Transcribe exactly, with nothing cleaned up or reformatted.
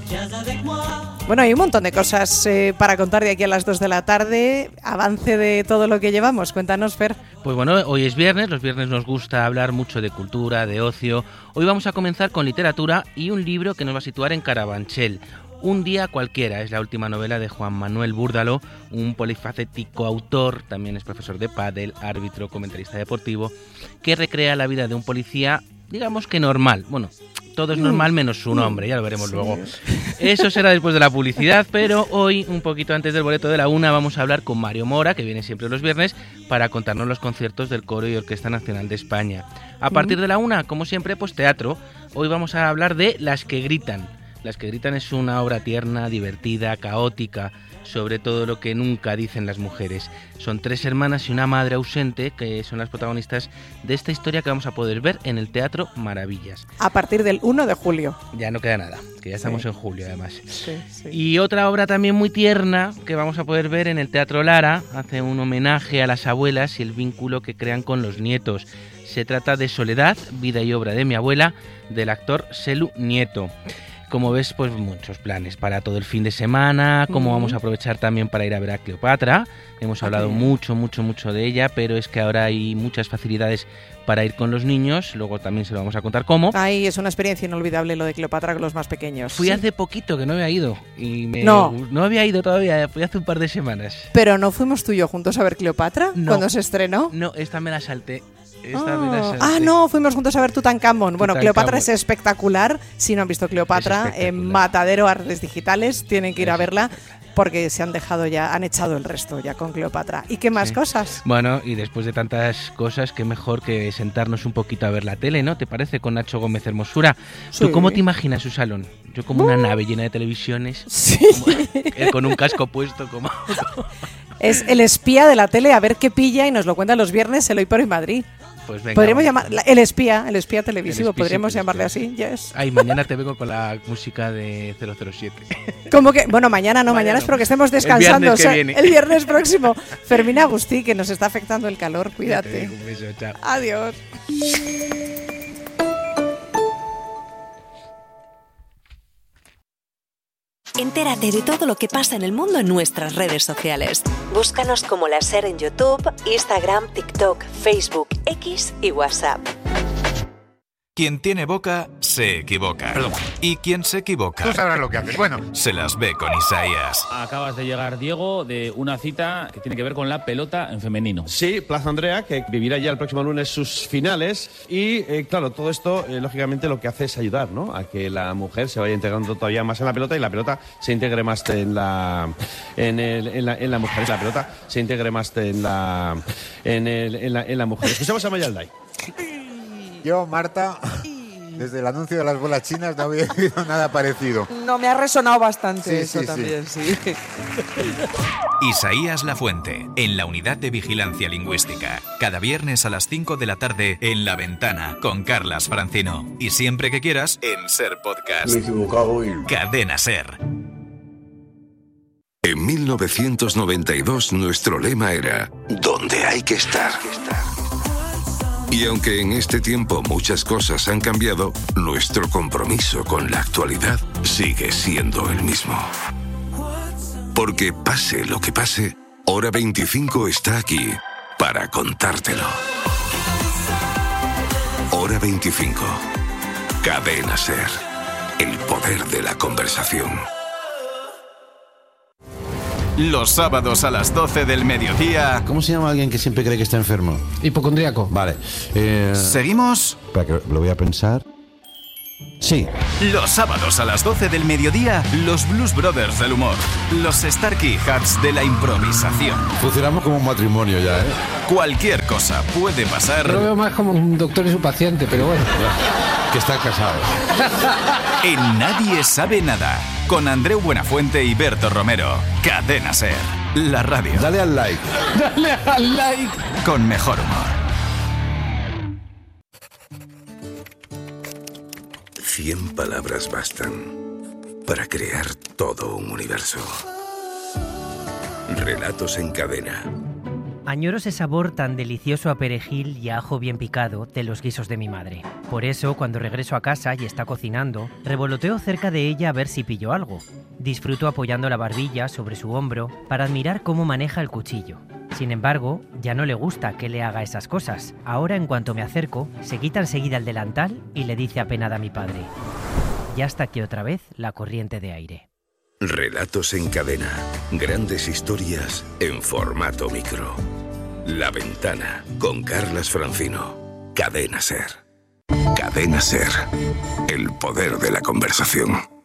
Bueno, hay un montón de cosas eh, para contar de aquí a las dos de la tarde. Avance de todo lo que llevamos. Cuéntanos, Fer. Pues bueno, hoy es viernes. Los viernes nos gusta hablar mucho de cultura, de ocio. Hoy vamos a comenzar con literatura y un libro que nos va a situar en Carabanchel. Un día cualquiera es la última novela de Juan Manuel Búrdalo, un polifacético autor, también es profesor de pádel, árbitro, comentarista deportivo, que recrea la vida de un policía, digamos que normal. Bueno, todo es normal menos su nombre, ya lo veremos sí. luego. Eso será después de la publicidad, pero hoy, un poquito antes del boleto de la una, vamos a hablar con Mario Mora, que viene siempre los viernes, para contarnos los conciertos del Coro y Orquesta Nacional de España. A partir de la una, como siempre, pues teatro. Hoy vamos a hablar de Las que gritan. Las que gritan es una obra tierna, divertida, caótica, sobre todo lo que nunca dicen las mujeres. Son tres hermanas y una madre ausente que son las protagonistas de esta historia que vamos a poder ver en el Teatro Maravillas. A partir del uno de julio. Ya no queda nada, que ya estamos sí. en julio además. Sí, sí. Y otra obra también muy tierna que vamos a poder ver en el Teatro Lara, hace un homenaje a las abuelas y el vínculo que crean con los nietos. Se trata de Soledad, vida y obra de mi abuela, del actor Selu Nieto. Como ves, pues muchos planes para todo el fin de semana, como uh-huh. vamos a aprovechar también para ir a ver a Cleopatra. Hemos hablado okay. mucho, mucho, mucho de ella, pero es que ahora hay muchas facilidades para ir con los niños, luego también se lo vamos a contar cómo. Ay, es una experiencia inolvidable lo de Cleopatra con los más pequeños. Fui ¿sí? hace poquito, que no había ido. Y me... No. No había ido todavía, fui hace un par de semanas. ¿Pero no fuimos tú y yo juntos a ver Cleopatra no. cuando se estrenó? No, esta me la salté. Oh. Ah, no, fuimos juntos a ver Tutankamón. Bueno, Tutankamón. Cleopatra es espectacular. Si no han visto Cleopatra, en Matadero Artes Digitales, tienen que ir a verla porque se han dejado ya, han echado el resto ya con Cleopatra. ¿Y qué más sí. cosas? Bueno, y después de tantas cosas, qué mejor que sentarnos un poquito a ver la tele, ¿no? ¿Te parece? Con Nacho Gómez Hermosura. Sí. ¿Tú cómo te imaginas su salón? Yo como uh. una nave llena de televisiones, sí. como, él con un casco puesto, como... Es el espía de la tele, a ver qué pilla y nos lo cuenta los viernes el Hoy por Hoy Madrid. Pues venga, podríamos vamos. llamar el espía, el espía televisivo, el espía, podríamos sí, llamarle espía. así, yes. Ay, mañana te vengo con la música de cero cero siete. ¿Cómo que? Bueno, mañana no, mañana, mañana no. es porque estemos descansando. El viernes, que viene. El viernes próximo. Fermín Agustí, que nos está afectando el calor, cuídate. Un beso, chao. Adiós. Entérate de todo lo que pasa en el mundo en nuestras redes sociales. Búscanos como La Ser en YouTube, Instagram, TikTok, Facebook, X y WhatsApp. Quien tiene boca, se equivoca. Perdón. Y quien se equivoca... Tú sabrás lo que haces. Bueno. Se las ve con Isaías. Acabas de llegar, Diego, de una cita que tiene que ver con la pelota en femenino. Sí, Plaza Andrea, que vivirá ya el próximo lunes sus finales. Y, eh, claro, todo esto, eh, lógicamente, lo que hace es ayudar, ¿no? A que la mujer se vaya integrando todavía más en la pelota y la pelota se integre más en la... En, el, en, la, en la mujer. La pelota se integre más en la... En, el, en, la, en la mujer. Escuchamos a Mayalday. Yo, Marta, desde el anuncio de las bolas chinas no había oído nada parecido. No, me ha resonado bastante sí, eso sí, también, sí. sí. Isaías Lafuente, en la Unidad de Vigilancia Lingüística. Cada viernes a las cinco de la tarde en La Ventana, con Carlas Francino. Y siempre que quieras, en Ser Podcast. Me he equivocado y... Cadena Ser. En mil novecientos noventa y dos nuestro lema era «Donde hay que estar». Y aunque en este tiempo muchas cosas han cambiado, nuestro compromiso con la actualidad sigue siendo el mismo. Porque pase lo que pase, Hora veinticinco está aquí para contártelo. Hora veinticinco. Cadena Ser. El poder de la conversación. Los sábados a las doce del mediodía. ¿Cómo se llama alguien que siempre cree que está enfermo? Hipocondríaco. Vale. Eh... ¿Seguimos? Espera que lo voy a pensar. Sí. Los sábados a las doce del mediodía, los Blues Brothers del humor. Los Starkey Hats de la improvisación. Funcionamos como un matrimonio ya, ¿eh? Cualquier cosa puede pasar. Yo lo veo más como un doctor y su paciente, pero bueno. Que están casados. En Nadie Sabe Nada. Con Andreu Buenafuente y Berto Romero. Cadena Ser. La radio. Dale al like. Dale al like. Con mejor humor. Cien palabras bastan para crear todo un universo. Relatos en cadena. Añoro ese sabor tan delicioso a perejil y a ajo bien picado de los guisos de mi madre. Por eso, cuando regreso a casa y está cocinando, revoloteo cerca de ella a ver si pillo algo. Disfruto apoyando la barbilla sobre su hombro para admirar cómo maneja el cuchillo. Sin embargo, ya no le gusta que le haga esas cosas. Ahora, en cuanto me acerco, se quita enseguida el delantal y le dice apenada a mi padre: ya está aquí otra vez la corriente de aire. Relatos en cadena. Grandes historias en formato micro. La Ventana, con Carlas Francino. Cadena SER. Cadena SER. El poder de la conversación.